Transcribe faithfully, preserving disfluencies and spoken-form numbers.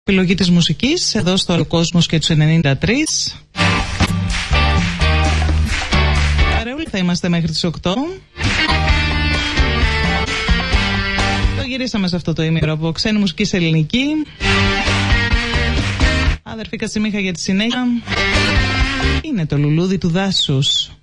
Επιλογή της μουσικής εδώ στο Ο Κόσμος και τους ενενήντα τρία. Παρεούλη θα είμαστε μέχρι τις οκτώ. Το γυρίσαμε σε αυτό το ημίρο από ξένη μουσική σε ελληνική. Αδερφή Κατσιμίχα για τη συνέχεια. Είναι το λουλούδι του δάσους.